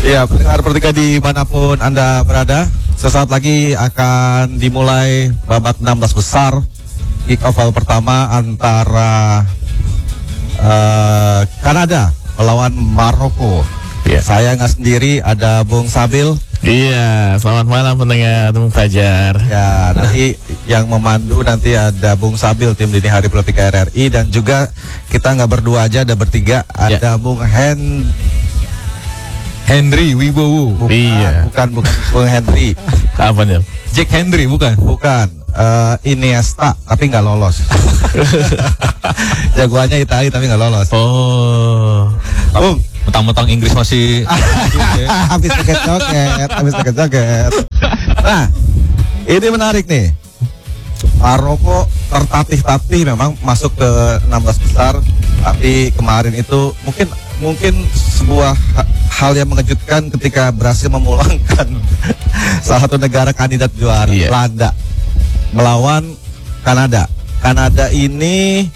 Ya, pendengar Pertiga dimanapun Anda berada, sesaat lagi akan dimulai babak 16 besar kick off pertama antara Kanada melawan Maroko. Yeah. Saya nggak sendiri, ada Bung Sabil. Iya, selamat malam pendengar Bung Fajar. Ya, nanti yang memandu nanti ada Bung Sabil, tim dini hari Pertiga RRI, dan juga kita nggak berdua aja, ada bertiga, ada Bung Henry Wibowo. Bukan Bung Henry. Apa nih? Jack Henry bukan? Iniesta tapi nggak lolos. Jagoannya Italia tapi nggak lolos. Oh, Bung, Mentang-mentang Inggris masih habis pakai joget. Nah, ini menarik nih. Maroko tertatih-tatih memang masuk ke 16 besar, tapi kemarin itu mungkin sebuah hal yang mengejutkan ketika berhasil memulangkan salah satu negara kandidat juara, Belanda, melawan Kanada. Kanada ini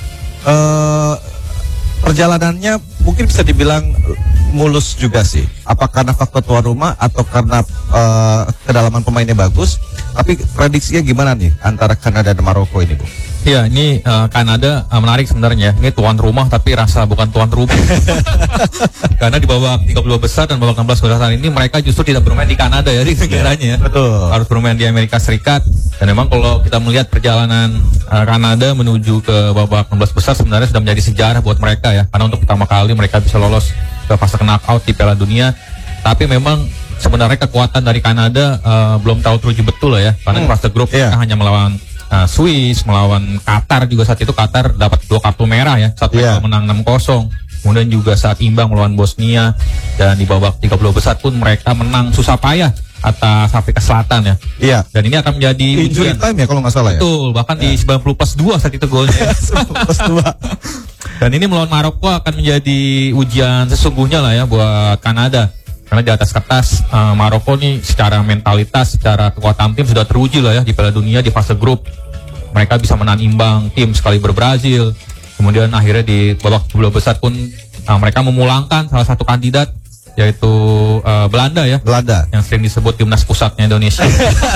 perjalanannya mungkin bisa dibilang mulus juga sih. Apa karena faktor tuan rumah atau karena kedalaman pemainnya bagus? Tapi prediksinya gimana nih antara Kanada dan Maroko ini, Bu? ya ini Kanada menarik sebenarnya. Ini tuan rumah tapi rasa bukan tuan rumah. Karena di babak 32 besar dan babak 16 besar ini mereka justru tidak bermain di Kanada ya, di negaranya ya. Betul. Harus bermain di Amerika Serikat. Dan memang kalau kita melihat perjalanan Kanada menuju ke babak 16 besar sebenarnya sudah menjadi sejarah buat mereka ya. Karena untuk pertama kali mereka bisa lolos ke fase knockout di Piala Dunia. Tapi memang sebenarnya kekuatan dari Kanada belum tahu teruji betul lah ya. Karena di fase grup mereka hanya melawan Swiss, melawan Qatar juga. Saat itu Qatar dapat 2 kartu merah ya. Saat mereka menang 6-0. Kemudian juga saat imbang melawan Bosnia. Dan di babak 30 besar pun mereka menang susah payah atas Afrika Selatan ya. Iya. Dan ini akan menjadi injury time ya kalau nggak salah ya. Betul, bahkan di 90+2 saat itu golnya. 90+2. Dan ini melawan Maroko akan menjadi ujian sesungguhnya lah ya buat Kanada. Karena di atas kertas Maroko nih secara mentalitas, secara kekuatan tim sudah teruji lah ya di Piala Dunia di fase grup. Mereka bisa menahan imbang tim sekali Brazil. Kemudian akhirnya di babak 10 besar pun mereka memulangkan salah satu kandidat, yaitu Belanda ya. Belanda yang sering disebut timnas pusatnya Indonesia.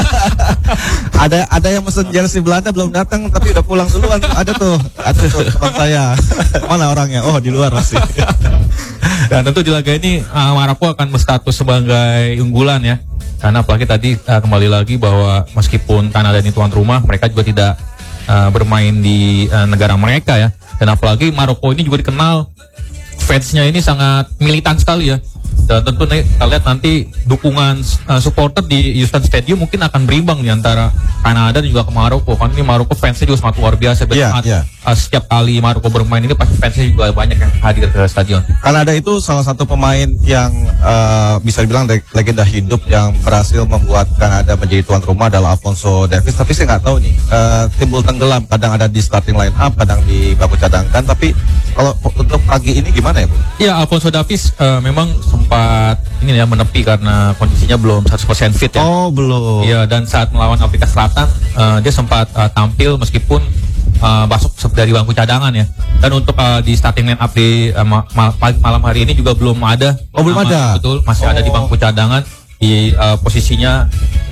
ada yang mesen jersey Belanda belum datang tapi udah pulang duluan. Ada tuh teman saya. Mana orangnya? Oh, di luar masih. Dan tentu di laga ini Maroko akan berstatus sebagai unggulan ya. Karena apalagi tadi kembali lagi bahwa meskipun Kanada ini tuan rumah, mereka juga tidak bermain di negara mereka ya. Dan apalagi Maroko ini juga dikenal fansnya ini sangat militan sekali ya. Dan tentu kita lihat nanti dukungan supporter di Houston Stadium mungkin akan berimbang nih antara Kanada dan juga ke Maroko. Kan ini Maroko fansnya juga sangat luar biasa. Setiap kali Maroko bermain ini pasti fansnya juga banyak yang hadir ke stadion. Kanada itu salah satu pemain yang bisa dibilang legenda hidup yang berhasil membuat Kanada menjadi tuan rumah adalah Alphonso Davies. Tapi saya nggak tahu nih, timbul tenggelam, kadang ada di starting line up, kadang di bangku cadangkan. Tapi kalau untuk pagi ini gimana ya, Bu? Ya, Alphonso Davies memang sempat ini ya menepi karena kondisinya belum 100% fit ya. Oh, belum. Iya, dan saat melawan Afrika Selatan dia sempat tampil meskipun masuk dari bangku cadangan ya. Dan untuk di starting line up di malam hari ini juga belum ada. Oh, belum ada. Betul, masih ada di bangku cadangan. Di posisinya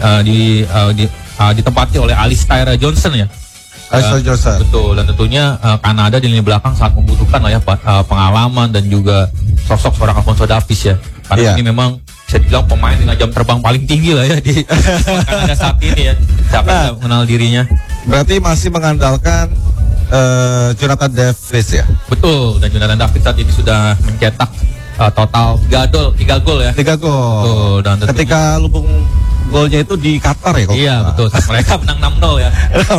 ditempati oleh Alistair Johnson ya. Johnson. Betul, dan tentunya Kanada di lini belakang sangat membutuhkan lah ya pengalaman dan juga sosok seorang Alphonso Davies ya. Karena ini memang bisa dibilang pemain dengan jam terbang paling tinggi lah ya di Kanada saat ini ya. Siapa yang mengenal dirinya? Berarti masih mengandalkan Jonathan Davies ya? Betul, dan Jonathan Davies saat ini sudah mencetak total 3 gol ya. 3 gol. Betul, dan tentunya, ketika lubung golnya itu di Qatar ya? Iya, betul. Mereka menang 6-0 ya.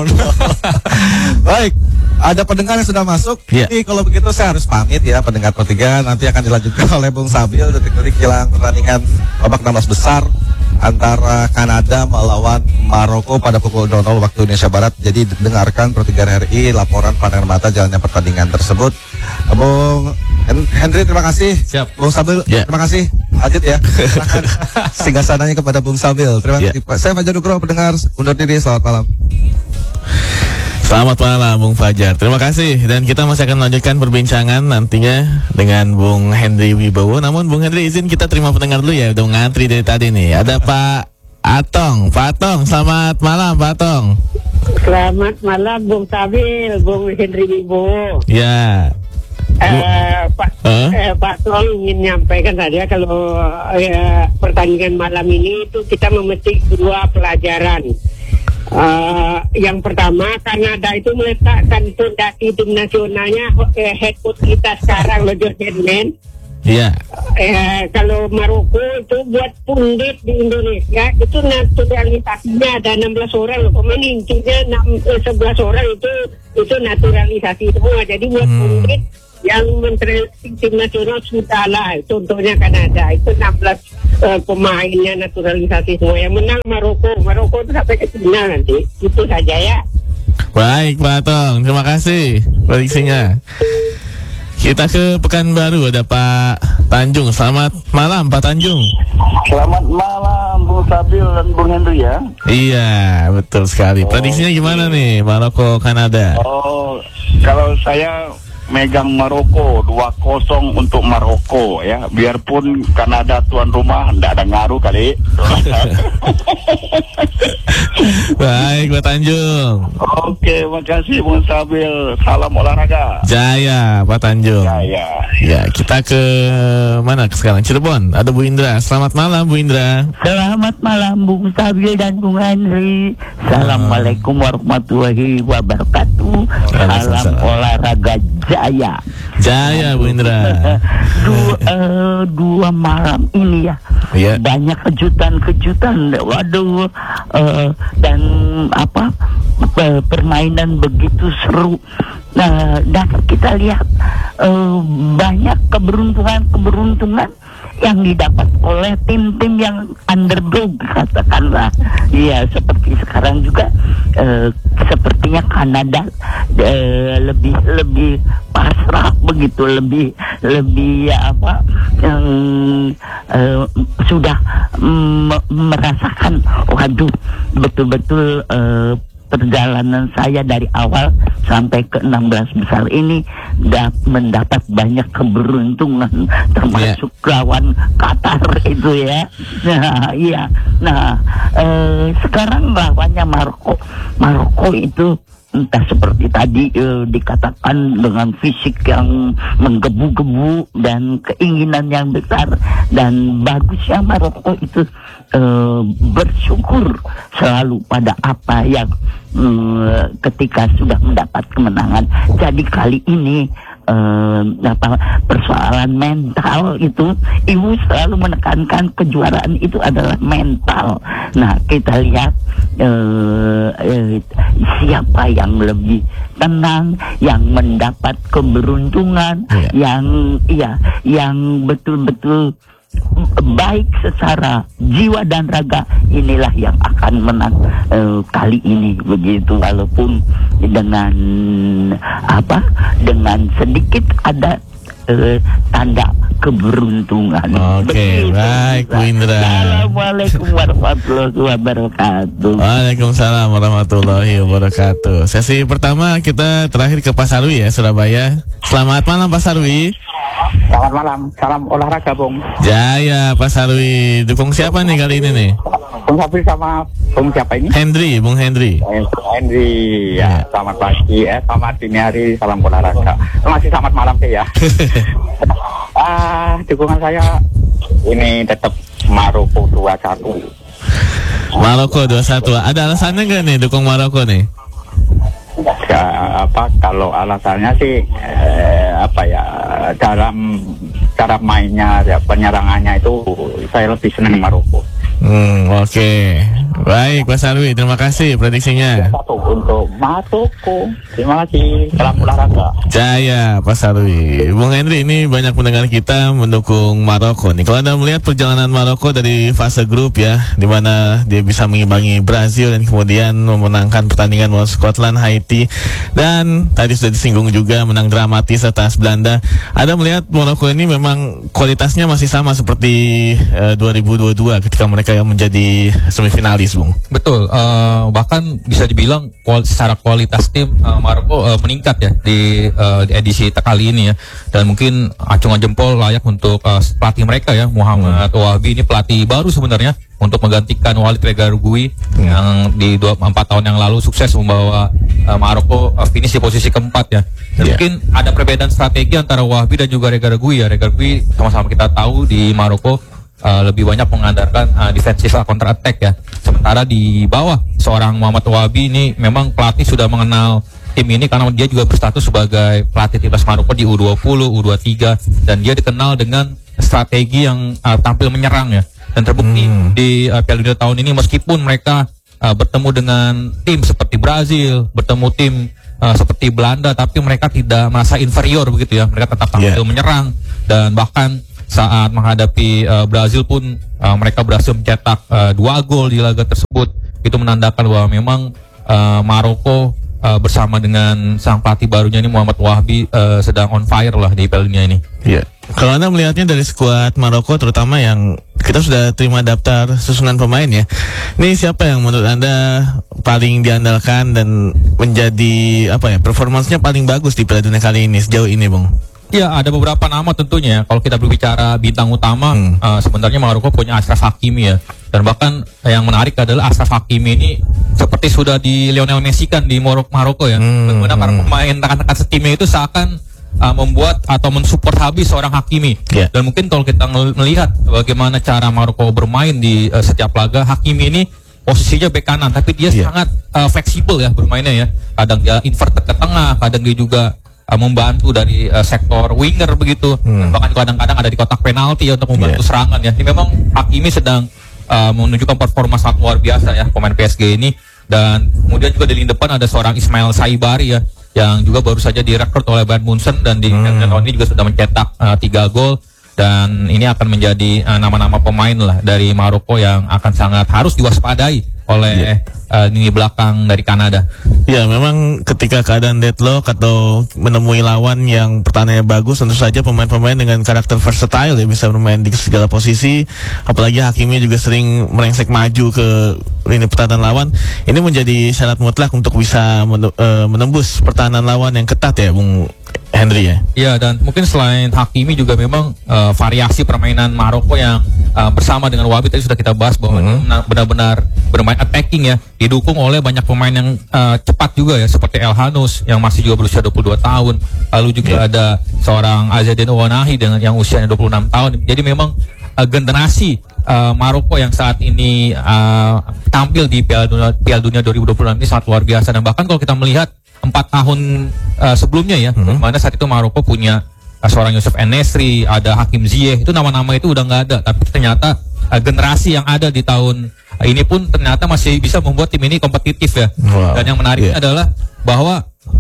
Baik, ada pendengar yang sudah masuk. Jadi kalau begitu saya harus pamit ya, pendengar Pertiga. Nanti akan dilanjutkan oleh Bung Sabil detik-detik jelang pertandingan babak 16 besar antara Kanada melawan Maroko pada pukul 00 waktu Indonesia Barat. Jadi dengarkan Pertiga RRI laporan pandangan mata jalannya pertandingan tersebut. Bung Henry, terima kasih. Siap. Bung Sabil, terima kasih. Lanjut ya. Singgah sananya kepada Bung Sabil. Terima kasih. Saya Fajar Nugroho, pendengar undur diri. Selamat malam. Selamat malam Bung Fajar. Terima kasih dan kita masih akan lanjutkan perbincangan nantinya dengan Bung Henry Wibowo. Namun Bung Henry izin kita terima pendengar dulu ya, udah ngantri dari tadi nih. Ada Pak Atong. Pak Atong, selamat malam Pak Atong. Selamat malam Bung Sabil, Bung Henry Wibowo. Ya. Pak Tong ingin menyampaikan saja kalau pertandingan malam ini itu kita memetik 2 pelajaran. Yang pertama, Kanada itu meletakkan fondasi tim nasionalnya head coach kita sekarang Roger Hedman. Iya. Kalau Maroko itu buat pundit di Indonesia itu naturalisasinya ada 16 orang loh, pemain intinya 11 orang itu naturalisasi semua. Jadi buat pundit yang menteri tim nasional sudah lah, contohnya Kanada itu 16 pemainnya naturalisasi semua. Yang menang Maroko itu sampai ke final nanti. Itu saja ya. Baik Pak Atong, terima kasih prediksinya. Kita ke Pekanbaru, ada Pak Tanjung. Selamat malam Pak Tanjung. Selamat malam Bung Sabil dan Bung Henry ya. Iya, betul sekali. Prediksinya gimana nih Maroko Kanada? Kalau saya megang Maroko 2-0 untuk Maroko ya. Biarpun Kanada tuan rumah enggak ada ngaruh kali. Baik Pak Tanjung. Oke, makasih Bung Sabil. Salam olahraga. Jaya Pak Tanjung. Jaya. Ya, kita ke mana sekarang? Cirebon. Ada Bu Indra. Selamat malam Bu Indra. Selamat malam Bung Sabil dan Bung Henry. Assalamualaikum warahmatullahi wabarakatuh. Salam olahraga jaya. Jaya Bu Indra. Dua malam ini ya. Iya. Banyak kejutan-kejutan. Waduh. Dan permainan begitu seru. Nah, dan kita lihat banyak keberuntungan yang didapat oleh tim-tim yang underdog katakanlah. Iya, seperti sekarang juga sepertinya Kanada lebih pasrah begitu, lebih sudah merasakan waduh betul-betul perjalanan saya dari awal sampai ke 16 besar ini mendapat banyak keberuntungan termasuk lawan Qatar itu ya. Nah, iya. Nah, sekarang lawannya Maroko itu entah seperti tadi dikatakan dengan fisik yang menggebu-gebu dan keinginan yang besar, dan bagusnya Maroko itu bersyukur selalu pada apa yang ketika sudah mendapat kemenangan. Jadi kali ini persoalan mental itu, ibu selalu menekankan kejuaraan itu adalah mental. Nah, kita lihat siapa yang lebih tenang, yang mendapat keberuntungan, yang betul-betul baik secara jiwa dan raga, inilah yang akan menang kali ini begitu, walaupun dengan sedikit ada tanda keberuntungan. Oke, baik Bu Indra. Assalamualaikum warahmatullahi wabarakatuh. Waalaikumsalam warahmatullahi wabarakatuh. Sesi pertama kita terakhir ke Pak Sarwi ya, Surabaya. Selamat malam Pak Sarwi. Selamat malam. Salam olahraga Bung. Jaya Pak Sarwi. Dukung siapa nih kali ini nih? Bung Sabil sama Bung siapa ini? Bung Henry. Henry ya. Selamat pagi, selamat dini hari, salam olahraga. Masih selamat malam sih ya. Dukungan saya ini tetap Maroko 2-1. Maroko 2-1. Ada alasannya nggak nih dukung Maroko nih? Kalau alasannya sih dalam cara mainnya ya, penyerangannya itu saya lebih senang Maroko. Oke. Baik Pak Sarwi, terima kasih prediksinya. Satu untuk Maroko. Terima kasih. Salam olahraga. Jaya Pak Sarwi. Bung Henry, ini banyak pendengar kita mendukung Maroko nih. Kalau Anda melihat perjalanan Maroko dari fase grup ya, di mana dia bisa mengimbangi Brazil dan kemudian memenangkan pertandingan melawan Scotland, Haiti, dan tadi sudah disinggung juga menang dramatis atas Belanda. Anda melihat Maroko ini memang kualitasnya masih sama seperti 2022 ketika mereka yang menjadi semifinalis Bung. Betul, bahkan bisa dibilang secara kualitas tim Maroko meningkat ya di edisi kali ini ya, dan mungkin acungan jempol layak untuk pelatih mereka ya, Muhammad Wahabi. Ini pelatih baru sebenarnya untuk menggantikan Walid Regragui yang di 4 tahun yang lalu sukses membawa Maroko finish di posisi keempat ya. Dan mungkin ada perbedaan strategi antara Wahabi dan juga Regragui ya. Regragui sama-sama kita tahu di Maroko lebih banyak mengandalkan defensive counter attack ya. Sementara di bawah seorang Muhammad Wahabi ini memang pelatih sudah mengenal tim ini karena dia juga berstatus sebagai pelatih timnas Maroko di U20, U23, dan dia dikenal dengan strategi yang tampil menyerang ya. Dan terbukti di Piala Dunia tahun ini meskipun mereka bertemu dengan tim seperti Brazil, bertemu tim seperti Belanda, tapi mereka tidak merasa inferior begitu ya. Mereka tetap tampil menyerang, dan bahkan saat menghadapi Brazil pun mereka berhasil mencetak 2 gol di laga tersebut. Itu menandakan bahwa memang Maroko bersama dengan sang pelatih barunya ini Muhammad Wahabi sedang on fire lah di Piala Dunia ini. Iya. Kalau Anda melihatnya dari skuad Maroko, terutama yang kita sudah terima daftar susunan pemain ya, ini siapa yang menurut Anda paling diandalkan dan menjadi performansnya paling bagus di Piala Dunia kali ini sejauh ini, Bung? Ya, ada beberapa nama tentunya. Kalau kita berbicara bintang utama, sebenarnya Maroko punya Achraf Hakimi ya. Dan bahkan yang menarik adalah Achraf Hakimi ini seperti sudah di Lionel Messi kan di Maroko ya. Bagaimana para pemain rekan-rekan setimnya itu seakan membuat atau mensupport habis seorang Hakimi. Dan mungkin kalau kita melihat bagaimana cara Maroko bermain di setiap laga, Hakimi ini posisinya bek kanan, tapi dia sangat fleksibel ya bermainnya ya. Kadang dia invert ke tengah, kadang dia juga membantu dari sektor winger begitu. Bahkan kadang-kadang ada di kotak penalti ya untuk membantu serangan ya. Ini memang Hakimi sedang menunjukkan performa sangat luar biasa ya, pemain PSG ini. Dan kemudian juga di lini depan ada seorang Ismail Saibari ya, yang juga baru saja direkrut oleh Bayern Munchen dan di tahun ini juga sudah mencetak 3 gol. Dan ini akan menjadi nama-nama pemain lah dari Maroko yang akan sangat harus diwaspadai oleh lini belakang dari Kanada. Ya, memang ketika keadaan deadlock atau menemui lawan yang pertahanannya bagus, tentu saja pemain-pemain dengan karakter versatile ya bisa bermain di segala posisi. Apalagi Hakimi juga sering melengsek maju ke lini pertahanan lawan. Ini menjadi syarat mutlak untuk bisa menembus pertahanan lawan yang ketat ya, Bung Henry ya. Iya, dan mungkin selain Hakimi juga memang variasi permainan Maroko yang bersama dengan Wahabi tadi sudah kita bahas bahwa benar-benar bermain attacking ya, didukung oleh banyak pemain yang cepat juga ya, seperti El Hanous yang masih juga berusia 22 tahun. Lalu juga ada seorang Azzedine Ouanahi dengan yang usianya 26 tahun. Jadi memang generasi Maroko yang saat ini tampil di Piala Dunia 2026 ini sangat luar biasa. Dan bahkan kalau kita melihat 4 tahun sebelumnya ya, mana saat itu Maroko punya seorang Youssef En-Nesyri, ada Hakim Ziyech, itu nama-nama itu udah nggak ada. Tapi ternyata generasi yang ada di tahun ini pun ternyata masih bisa membuat tim ini kompetitif ya. Dan yang menarik adalah bahwa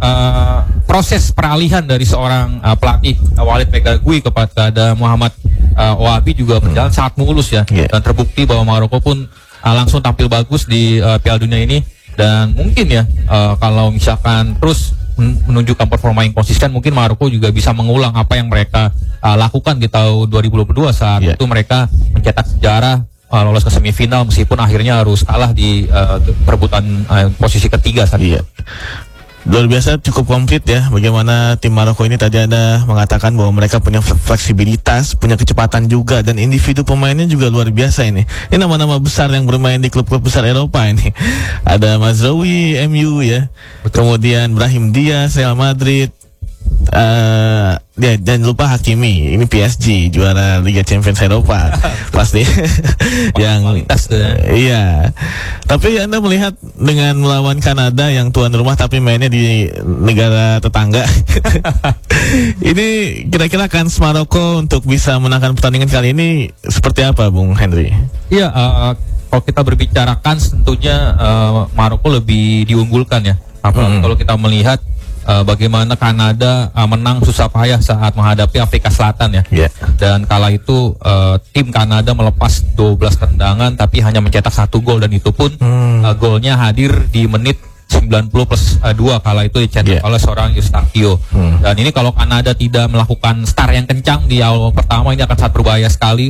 proses peralihan dari seorang pelatih Walid Regragui kepada Muhammad Wahabi juga berjalan sangat mulus ya. Dan terbukti bahwa Maroko pun langsung tampil bagus di Piala Dunia ini. Dan mungkin ya kalau misalkan terus menunjukkan performa yang konsisten, mungkin Maroko juga bisa mengulang apa yang mereka lakukan di tahun 2022 saat itu mereka mencetak sejarah lolos ke semifinal meskipun akhirnya harus kalah di perebutan posisi ketiga saat itu. Luar biasa, cukup komplit ya bagaimana tim Maroko ini. Tadi Anda mengatakan bahwa mereka punya fleksibilitas, punya kecepatan juga, dan individu pemainnya juga luar biasa ini. Ini nama-nama besar yang bermain di klub-klub besar Eropa ini. Ada Mazraoui, MU ya. Kemudian Brahim Diaz, Real Madrid. Dan lupa Hakimi, ini PSG juara Liga Champions Eropa pasti yang iya. Tapi Anda melihat dengan melawan Kanada yang tuan rumah tapi mainnya di negara tetangga ini kira-kira kans Maroko untuk bisa menangkan pertandingan kali ini seperti apa, Bung Henry? Iya, kalau kita berbicara kans tentunya Maroko lebih diunggulkan ya. Apalagi kalau kita melihat bagaimana Kanada menang susah payah saat menghadapi Afrika Selatan ya. Dan kala itu tim Kanada melepas 12 tendangan tapi hanya mencetak 1 gol, dan itu pun golnya hadir di menit 90+2 kala itu dicetak oleh seorang Eustáquio. Dan ini kalau Kanada tidak melakukan start yang kencang di awal pertama, ini akan sangat berbahaya sekali.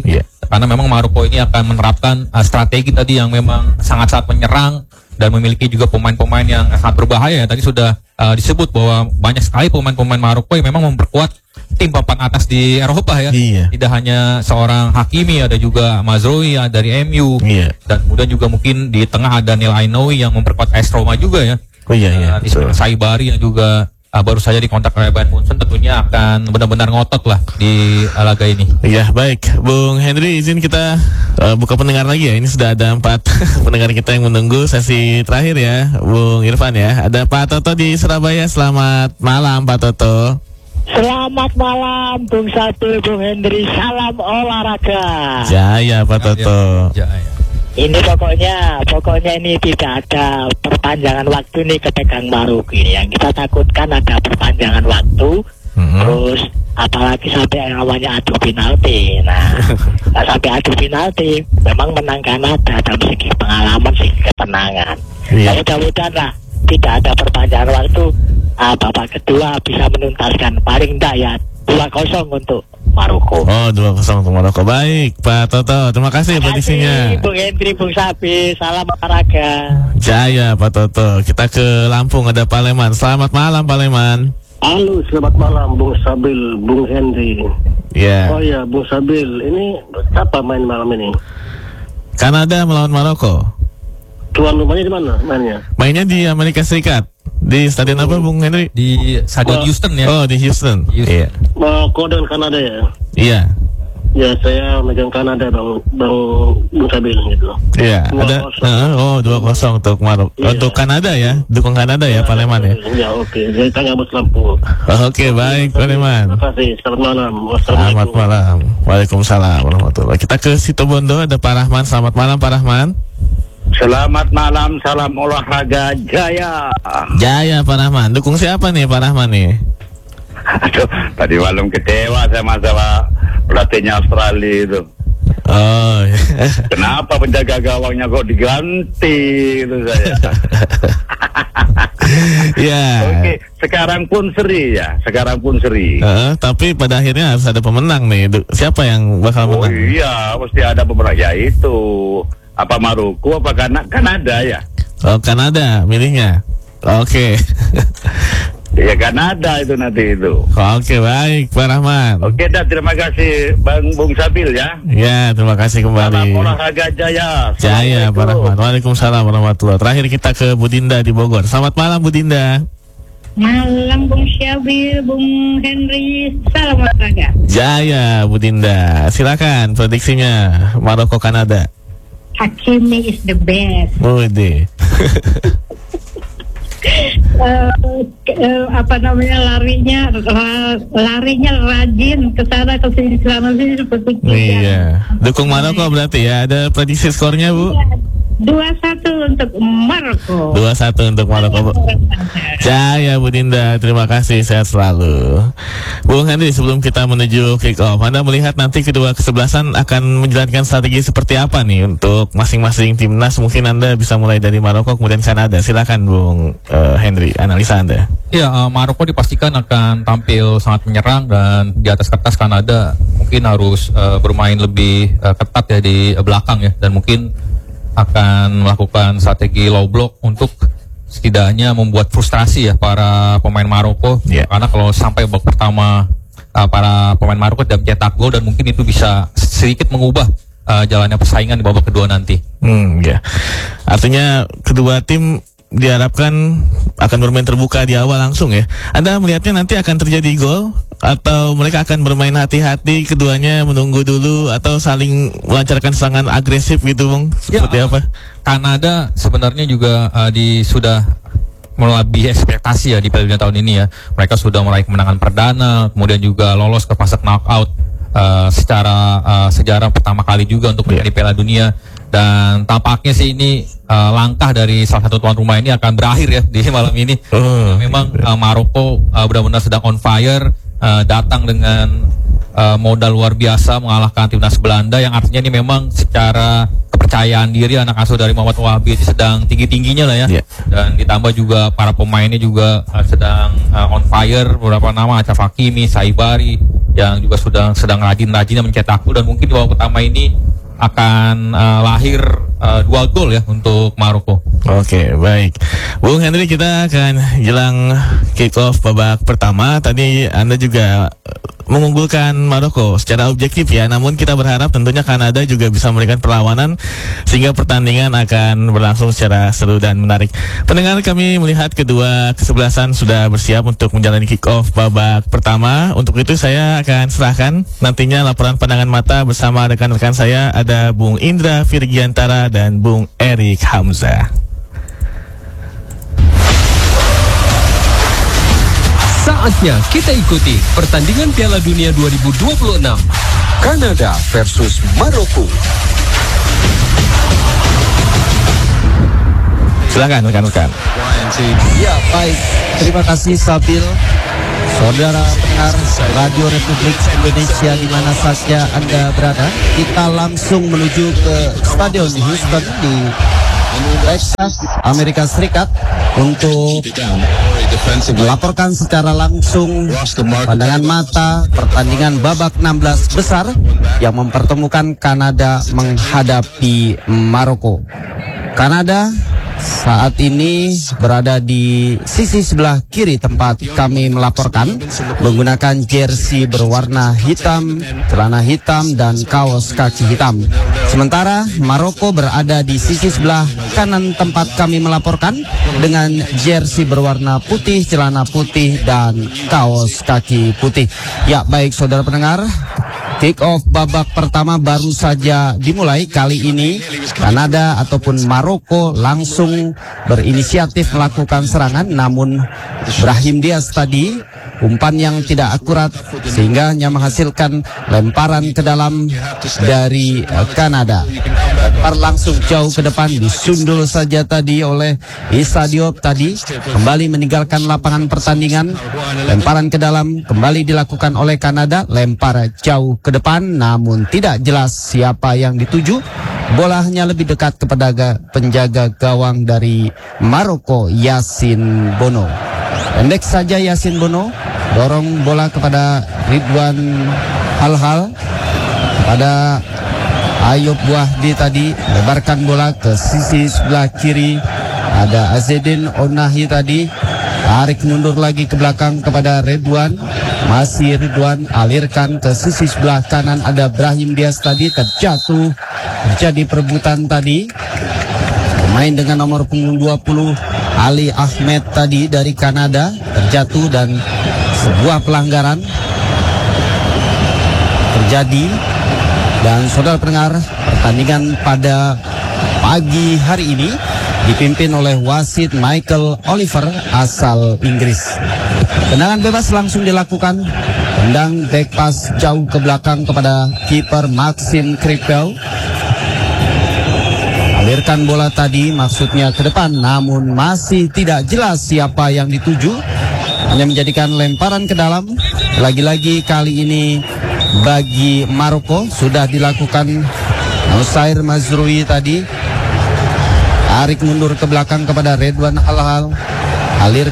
karena memang Maroko ini akan menerapkan strategi tadi yang memang sangat-sangat menyerang dan memiliki juga pemain-pemain yang sangat berbahaya ya. Tadi sudah disebut bahwa banyak sekali pemain-pemain Maroko yang memang memperkuat tim papan atas di Eropa ya. Iya. Tidak hanya seorang Hakimi, ada juga Mazraoui dari MU. Iya. Dan kemudian juga mungkin di tengah ada Neil Ainoui yang memperkuat AS Roma juga ya. Oh iya. Ismail Saibari yang juga baru saja dikontak oleh Bayern Munchen, tentunya akan benar-benar ngotot lah di laga ini. Iya, baik. Bung Henry, izin kita buka pendengar lagi ya. Ini sudah ada 4 pendengar kita yang menunggu sesi terakhir ya, Bung Irfan ya. Ada Pak Toto di Surabaya. Selamat malam, Pak Toto. Selamat malam, Bung Sabil, Bung Henry. Salam olahraga. Jaya, Pak Toto. Jaya. Ini pokoknya ini tidak ada perpanjangan waktu nih kepegang Maroko ini. Yang kita takutkan ada perpanjangan waktu, terus apalagi sampai yang namanya adu penalti. Nah, sampai adu penalti, memang menang Kanada dalam segi pengalaman, segi ketenangan. Iya. Mudah-mudahan lah tidak ada perpanjangan waktu. Babak kedua bisa menuntaskan paling tidak ya 2-0 untuk Maroko. Oh, 2-0 untuk Maroko. Baik, Pak Toto. Terima kasih prediksinya. Bung Hendri, Bung Sabi, salam olahraga. Jaya, Pak Toto. Kita ke Lampung, ada Pak Leman. Selamat malam, Pak Leman. Halo, selamat malam Bung Sabil, Bung Henry. Iya. Oh ya, Bung Sabil, ini apa main malam ini? Kanada melawan Maroko. Tuan rumahnya di mana mainnya? Mainnya di Amerika Serikat. Di stadion apa, Bung Henry? Di Stadion Houston ya. Oh, di Houston. Iya. Maroko dan Kanada ya? Iya. Ya, saya megang Kanada Bung Sabil gitu. Iya, 2-0. ada 2-0 untuk Maroko. Iya. Untuk Kanada ya, dukung Kanada ya, Pak Leman ya. Ya, oke. Saya tanya Bos Lampung. Oke, baik, Pak Leman. Terima kasih. Selamat malam. Selamat malam. Waalaikumsalam warahmatullahi. Kita ke Situbondo, ada Pak Rahman. Selamat malam, Pak Rahman. Selamat malam, salam olahraga jaya. Jaya, Pak Rahman. Dukung siapa nih, Pak Rahman nih? Aduh, tadi malam kecewa saya masalah pelatihnya Australia itu. Oh, Kenapa penjaga gawangnya kok diganti itu saya. ya. Oke, sekarang pun seri ya, Tapi pada akhirnya harus ada pemenang nih. Siapa yang bakal Oh menang? iya, mesti ada pemenang, yaitu apa Maroko apa Kanada ya? Oh, Kanada milihnya. Oke. Ya Kanada itu nanti itu. Oke, baik, Pak Rahman. Oke dah, terima kasih Bung Sabil ya. Ya, terima kasih kembali. Salam olahraga jaya. Jaya, Pak Assalamualaikum. Rahman. Waalaikumsalam warahmatullahi. Terakhir kita ke Bu Dinda di Bogor. Selamat malam, Bu Dinda. Malam Bung Syabil, Bung Henry, salam olahraga. Jaya, Bu Dinda. Silakan prediksinya Maroko Kanada. Hakimi is the best. Wede. Larinya rajin ke sana ke sini seperti kita. Iya. Dukung Maroko berarti ya. Ada prediksi skornya, Bu? 2-1 untuk Maroko. 2-1 untuk Maroko. Jaya, Bu Dinda. Terima kasih, sehat selalu. Bung Henry, sebelum kita menuju kick off, Anda melihat nanti kedua kesebelasan akan menjalankan strategi seperti apa nih untuk masing-masing timnas? Mungkin Anda bisa mulai dari Maroko kemudian Kanada. Silakan, Bung Henry, analisa Anda. Ya, Maroko dipastikan akan tampil sangat menyerang, dan di atas kertas Kanada mungkin harus bermain lebih ketat ya di belakang ya, dan mungkin akan melakukan strategi low block untuk setidaknya membuat frustrasi ya para pemain Maroko. Karena kalau sampai babak pertama para pemain Maroko tidak mencetak gol, dan mungkin itu bisa sedikit mengubah jalannya persaingan di babak kedua nanti. Ya. Artinya kedua tim diharapkan akan bermain terbuka di awal langsung ya. Anda melihatnya nanti akan terjadi gol atau mereka akan bermain hati-hati, keduanya menunggu dulu atau saling melancarkan serangan agresif gitu, Bung? Seperti apa? Kanada sebenarnya juga sudah melebihi ekspektasi ya di Piala Dunia tahun ini ya. Mereka sudah meraih kemenangan perdana, kemudian juga lolos ke fase knockout secara sejarah pertama kali juga untuk menjadi Piala Dunia. Dan tampaknya sih ini langkah dari salah satu tuan rumah ini akan berakhir ya di malam ini. Memang Maroko benar-benar sedang on fire, datang dengan modal luar biasa mengalahkan timnas Belanda, yang artinya ini memang secara kepercayaan diri anak asuh dari Muhammad Wahabi sedang tinggi-tingginya lah ya. Dan ditambah juga para pemainnya juga sedang on fire, beberapa nama Achraf Hakimi, Saibari, yang juga sedang rajin-rajinnya mencetak gol, dan mungkin di babak pertama ini akan lahir 2 gol ya untuk Maroko. Oke, baik. Bung Henry, kita akan jelang kick off babak pertama. Tadi Anda juga mengunggulkan Maroko secara objektif ya, namun kita berharap tentunya Kanada juga bisa memberikan perlawanan sehingga pertandingan akan berlangsung secara seru dan menarik. Pendengar, kami melihat kedua kesebelasan sudah bersiap untuk menjalani kick off babak pertama. Untuk itu saya akan serahkan nantinya laporan pandangan mata bersama rekan-rekan saya, ada Bung Indra Virgiantara dan Bung Erik Hamzah. Saatnya kita ikuti pertandingan Piala Dunia 2026 Kanada versus Maroko. Silakan rekan-rekan. Ya, baik. Terima kasih Sabil. Saudara pendengar Radio Republik Indonesia di mana saja Anda berada, kita langsung menuju ke Stadion Houston di Texas, Amerika Serikat untuk melaporkan secara langsung pandangan mata pertandingan babak 16 besar yang mempertemukan Kanada menghadapi Maroko. Kanada saat ini berada di sisi sebelah kiri tempat kami melaporkan, menggunakan jersey berwarna hitam, celana hitam, dan kaos kaki hitam. Sementara Maroko berada di sisi sebelah kanan tempat kami melaporkan dengan jersey berwarna putih, celana putih, dan kaos kaki putih. Ya, baik saudara pendengar, kick off babak pertama baru saja dimulai. Kali ini Kanada ataupun Maroko langsung berinisiatif melakukan serangan, namun Brahim Diaz tadi umpan yang tidak akurat sehingga hanya menghasilkan lemparan ke dalam dari Kanada. Lempar langsung jauh ke depan, disundul saja tadi oleh Issa Diop tadi, kembali meninggalkan lapangan pertandingan. Lemparan ke dalam kembali dilakukan oleh Kanada, lempar jauh ke depan namun tidak jelas siapa yang dituju. Bola hanya lebih dekat kepada penjaga gawang dari Maroko, Yasin Bono. Pendek saja Yasin Bono, dorong bola kepada Ridwan Halhal, pada Ayub Wahdi tadi, lebarkan bola ke sisi sebelah kiri, ada Azedin Onahi tadi, tarik mundur lagi ke belakang kepada Ridwan, masih Ridwan, alirkan ke sisi sebelah kanan, ada Brahim Diaz tadi, terjatuh, terjadi perebutan tadi. Pemain dengan nomor punggung 20 Ali Ahmed tadi dari Kanada terjatuh dan sebuah pelanggaran terjadi. Dan saudara pendengar, pertandingan pada pagi hari ini dipimpin oleh wasit Michael Oliver asal Inggris. Tendangan bebas langsung dilakukan, tendang back pass jauh ke belakang kepada kiper Maxim Kripel. Alirkan bola tadi maksudnya ke depan, namun masih tidak jelas siapa yang dituju, hanya menjadikan lemparan ke dalam. Lagi-lagi kali ini bagi Maroko sudah dilakukan. Nusair Mazrui tadi tarik mundur ke belakang kepada Ridwan Halhal, alir